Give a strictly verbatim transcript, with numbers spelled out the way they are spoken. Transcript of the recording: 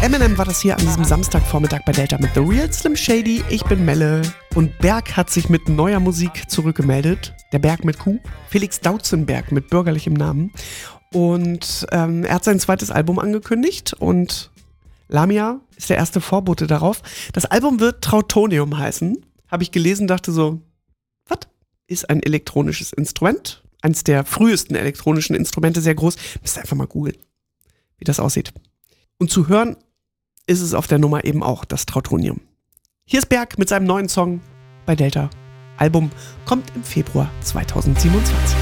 Eminem war das hier an diesem Samstagvormittag bei Delta mit The Real Slim Shady. Ich bin Melle und Berg hat sich mit neuer Musik zurückgemeldet. Der Berg mit Q. Felix Dautzenberg mit bürgerlichem Namen. Und ähm, er hat sein zweites Album angekündigt und Lamia ist der erste Vorbote darauf. Das Album wird Trautonium heißen. Habe ich gelesen, dachte so, was? Ist ein elektronisches Instrument. Eins der frühesten elektronischen Instrumente, sehr groß. Müsst ihr einfach mal googeln, wie das aussieht. Und zu hören ist es auf der Nummer eben auch, das Trautonium. Hier ist Berg mit seinem neuen Song bei Delta. Album kommt im Februar zweitausendsiebenundzwanzig.